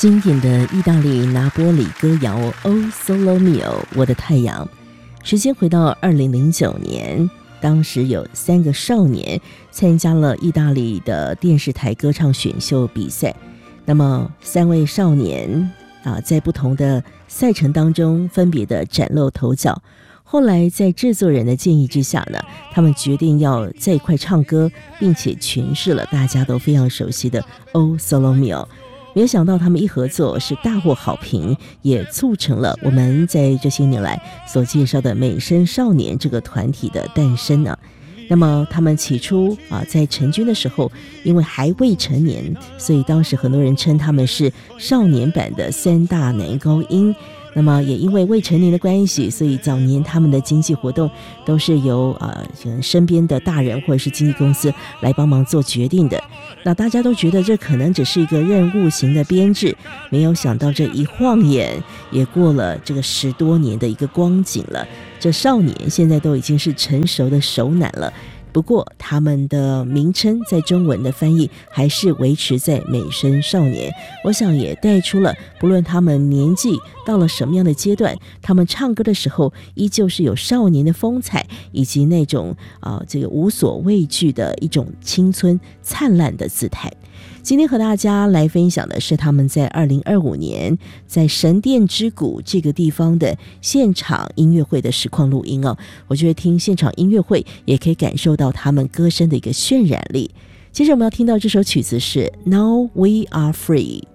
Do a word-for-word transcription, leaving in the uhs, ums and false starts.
经典的意大利拿波里歌谣 O Sole Mio 我的太阳。时间回到二零零九年，当时有三个少年参加了意大利的电视台歌唱选秀比赛。那么三位少年啊，在不同的赛程当中分别的崭露头角。后来在制作人的建议之下呢，他们决定要在一块唱歌，并且诠释了大家都非常熟悉的 O Sole Mio。没有想到他们一合作是大获好评，也促成了我们在这些年来所介绍的美声少年这个团体的诞生啊。那么他们起初啊，在成军的时候，因为还未成年，所以当时很多人称他们是少年版的三大男高音。那么也因为未成年的关系，所以早年他们的经纪活动都是由呃身边的大人或者是经纪公司来帮忙做决定的。那大家都觉得这可能只是一个任务型的编制，没有想到这一晃眼也过了这个十多年的一个光景了。这少年现在都已经是成熟的熟男了。不过他们的名称在中文的翻译还是维持在美声少年，我想也带出了不论他们年纪到了什么样的阶段，他们唱歌的时候依旧是有少年的风采，以及那种啊、呃、这个无所畏惧的一种青春灿烂的姿态。今天和大家来分享的是他们在二零二五年在神殿之谷这个地方的现场音乐会的实况录音哦。我觉得听现场音乐会也可以感受到他们歌声的一个渲染力。接着我们要听到这首曲子是 Now We Are Free。